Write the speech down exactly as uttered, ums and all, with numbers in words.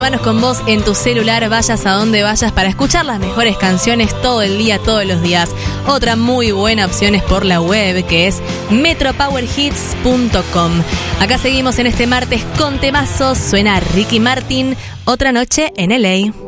Manos con vos en tu celular, vayas a donde vayas para escuchar las mejores canciones todo el día, todos los días. Otra muy buena opción es por la web, que es metro power hits punto com. Acá seguimos en este martes con temazos. Suena Ricky Martin, Otra Noche en L A.